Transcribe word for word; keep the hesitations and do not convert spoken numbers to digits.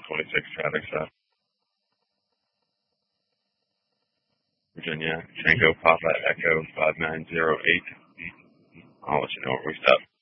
twenty-six traffic stop. Virginia, Tango Papa Echo five nine zero eight. I'll let you know where we stop.